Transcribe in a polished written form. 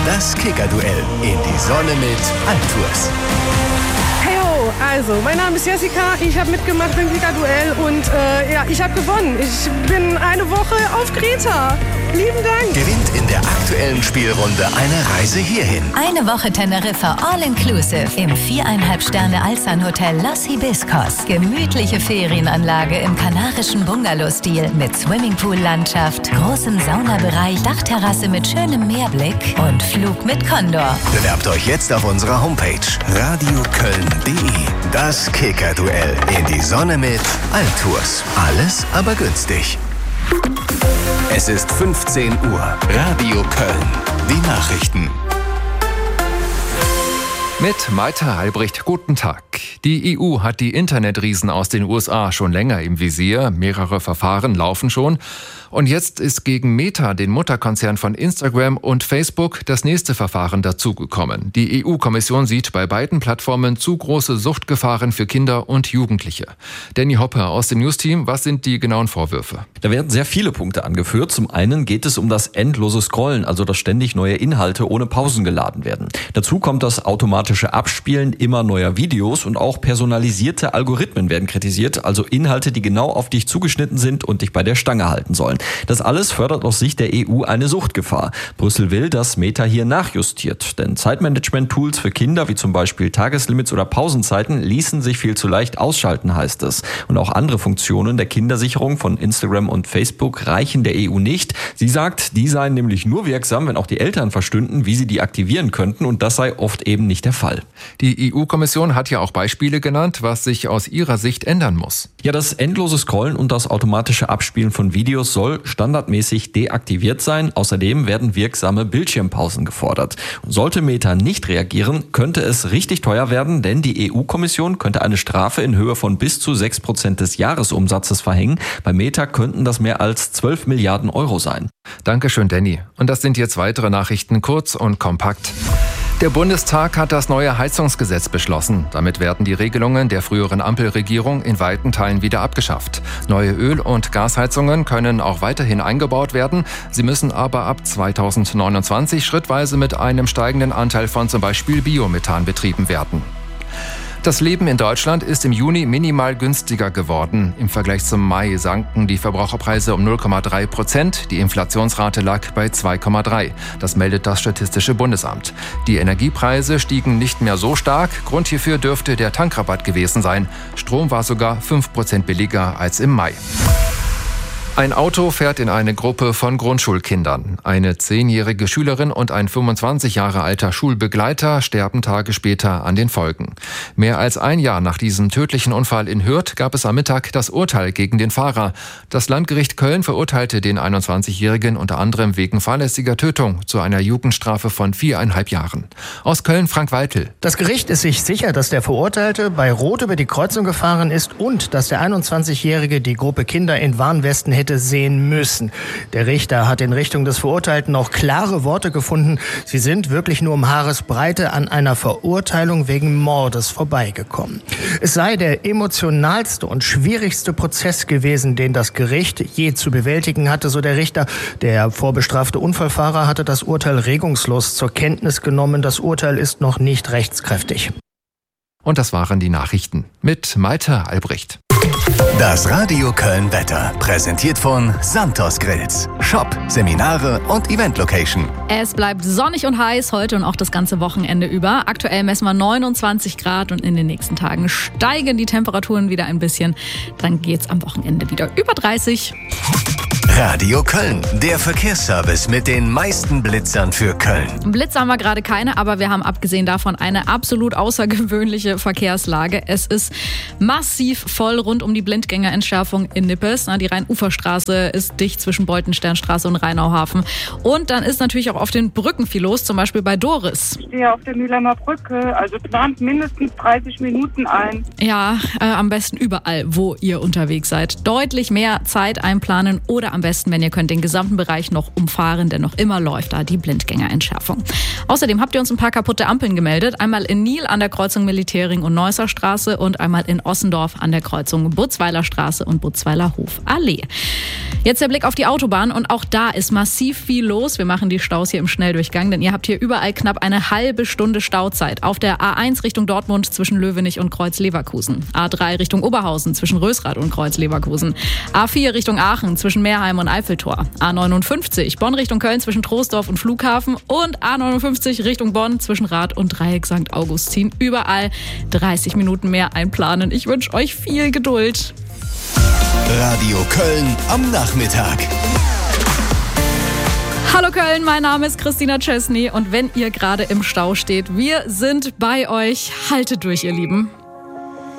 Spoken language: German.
Das Kicker-Duell in die Sonne mit Altours. Heyo, also, mein Name ist Jessica, ich habe mitgemacht beim Kicker-Duell und ich habe gewonnen. Ich bin eine Woche auf Kreta. Lieben Dank. Gewinnt in der aktuellen Spielrunde eine Reise hierhin. Eine Woche Teneriffa All-Inclusive im 4,5 Sterne Alsan-Hotel Los Hibiscos. Gemütliche Ferienanlage im kanarischen Bungalow-Stil mit Swimmingpool-Landschaft, großem Saunabereich, Dachterrasse mit schönem Meerblick und Flug mit Condor. Bewerbt euch jetzt auf unserer Homepage radioköln.de. Das Kicker-Duell in die Sonne mit Altours. Alles aber günstig. Es ist 15 Uhr. Radio Köln. Die Nachrichten. Mit Maite Albrecht, guten Tag. Die EU hat die Internetriesen aus den USA schon länger im Visier. Mehrere Verfahren laufen schon. Und jetzt ist gegen Meta, den Mutterkonzern von Instagram und Facebook, das nächste Verfahren dazugekommen. Die EU-Kommission sieht bei beiden Plattformen zu große Suchtgefahren für Kinder und Jugendliche. Danny Hopper aus dem News-Team, was sind die genauen Vorwürfe? Da werden sehr viele Punkte angeführt. Zum einen geht es um das endlose Scrollen, also dass ständig neue Inhalte ohne Pausen geladen werden. Dazu kommt das automatische Abspielen immer neuer Videos und auch personalisierte Algorithmen werden kritisiert, also Inhalte, die genau auf dich zugeschnitten sind und dich bei der Stange halten sollen. Das alles fördert aus Sicht der EU eine Suchtgefahr. Brüssel will, dass Meta hier nachjustiert, denn Zeitmanagement-Tools für Kinder, wie zum Beispiel Tageslimits oder Pausenzeiten, ließen sich viel zu leicht ausschalten, heißt es. Und auch andere Funktionen der Kindersicherung von Instagram und Facebook reichen der EU nicht. Sie sagt, die seien nämlich nur wirksam, wenn auch die Eltern verstünden, wie sie die aktivieren könnten, und das sei oft eben nicht der Fall. Die EU-Kommission hat ja auch Beispiele genannt, was sich aus ihrer Sicht ändern muss. Ja, das endlose Scrollen und das automatische Abspielen von Videos soll standardmäßig deaktiviert sein. Außerdem werden wirksame Bildschirmpausen gefordert. Und sollte Meta nicht reagieren, könnte es richtig teuer werden, denn die EU-Kommission könnte eine Strafe in Höhe von bis zu 6% des Jahresumsatzes verhängen. Bei Meta könnten das mehr als 12 Milliarden Euro sein. Dankeschön, Danny. Und das sind jetzt weitere Nachrichten, kurz und kompakt. Der Bundestag hat das neue Heizungsgesetz beschlossen. Damit werden die Regelungen der früheren Ampelregierung in weiten Teilen wieder abgeschafft. Neue Öl- und Gasheizungen können auch weiterhin eingebaut werden. Sie müssen aber ab 2029 schrittweise mit einem steigenden Anteil von zum Beispiel Biomethan betrieben werden. Das Leben in Deutschland ist im Juni minimal günstiger geworden. Im Vergleich zum Mai sanken die Verbraucherpreise um 0,3%. Die Inflationsrate lag bei 2,3%. Das meldet das Statistische Bundesamt. Die Energiepreise stiegen nicht mehr so stark. Grund hierfür dürfte der Tankrabatt gewesen sein. Strom war sogar 5% billiger als im Mai. Ein Auto fährt in eine Gruppe von Grundschulkindern. Eine 10-jährige Schülerin und ein 25 Jahre alter Schulbegleiter sterben Tage später an den Folgen. Mehr als ein Jahr nach diesem tödlichen Unfall in Hürth gab es am Mittag das Urteil gegen den Fahrer. Das Landgericht Köln verurteilte den 21-Jährigen unter anderem wegen fahrlässiger Tötung zu einer Jugendstrafe von 4,5 Jahren. Aus Köln Frank Weitel. Das Gericht ist sich sicher, dass der Verurteilte bei Rot über die Kreuzung gefahren ist und dass der 21-Jährige die Gruppe Kinder in Warnwesten hätte sehen müssen. Der Richter hat in Richtung des Verurteilten noch klare Worte gefunden. Sie sind wirklich nur um Haaresbreite an einer Verurteilung wegen Mordes vorbeigekommen. Es sei der emotionalste und schwierigste Prozess gewesen, den das Gericht je zu bewältigen hatte, so der Richter. Der vorbestrafte Unfallfahrer hatte das Urteil regungslos zur Kenntnis genommen. Das Urteil ist noch nicht rechtskräftig. Und das waren die Nachrichten mit Maite Albrecht. Das Radio Köln Wetter, präsentiert von Santos Grills. Shop, Seminare und Event-Location. Es bleibt sonnig und heiß heute und auch das ganze Wochenende über. Aktuell messen wir 29 Grad und in den nächsten Tagen steigen die Temperaturen wieder ein bisschen. Dann geht's am Wochenende wieder über 30. Radio Köln, der Verkehrsservice mit den meisten Blitzern für Köln. Blitze haben wir gerade keine, aber wir haben abgesehen davon eine absolut außergewöhnliche Verkehrslage. Es ist massiv voll rund um die Blindgängerentschärfung in Nippes. Die Rhein-Ufer-Straße ist dicht zwischen Beutensternstraße und Rheinauhafen. Und dann ist natürlich auch auf den Brücken viel los, zum Beispiel bei Doris. Ich stehe auf der Mühlheimer Brücke, also plant mindestens 30 Minuten ein. Ja, am besten überall, wo ihr unterwegs seid. Deutlich mehr Zeit einplanen oder am besten, wenn ihr könnt, den gesamten Bereich noch umfahren, denn noch immer läuft da die Blindgängerentschärfung. Außerdem habt ihr uns ein paar kaputte Ampeln gemeldet. Einmal in Niel an der Kreuzung Militärring und Neusser Straße und einmal in Ossendorf an der Kreuzung Butzweiler Straße und Butzweiler Hofallee. Jetzt der Blick auf die Autobahn und auch da ist massiv viel los. Wir machen die Staus hier im Schnelldurchgang, denn ihr habt hier überall knapp eine halbe Stunde Stauzeit. Auf der A1 Richtung Dortmund zwischen Löwenich und Kreuz-Leverkusen. A3 Richtung Oberhausen zwischen Rösrath und Kreuz-Leverkusen. A4 Richtung Aachen zwischen Meerheim und Eiffeltor. A59 Bonn Richtung Köln zwischen Troisdorf und Flughafen und A59 Richtung Bonn zwischen Rath und Dreieck St. Augustin. Überall 30 Minuten mehr einplanen. Ich wünsche euch viel Geduld. Radio Köln am Nachmittag. Hallo Köln, mein Name ist Christina Chesney und wenn ihr gerade im Stau steht, wir sind bei euch. Haltet durch, ihr Lieben.